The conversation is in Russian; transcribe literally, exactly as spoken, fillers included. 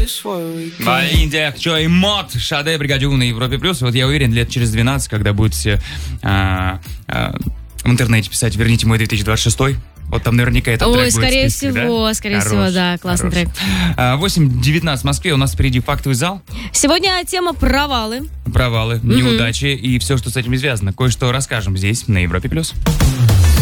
Индия, что и мод, Шаде, Бригадюн на Европе Плюс. Вот я уверен, лет через двенадцать, когда будут все а, а, в интернете писать «Верните мой две тысячи двадцать шестой». Вот там наверняка этот Ой, трек будет скорее в списке, всего, да? скорее Хорош, всего, да, классный хорош. трек. восемь девятнадцать в Москве, у нас впереди фактовый зал. Сегодня тема провалы. Провалы, Мгм. неудачи и все, что с этим связано. Кое-что расскажем здесь, на Европе Плюс.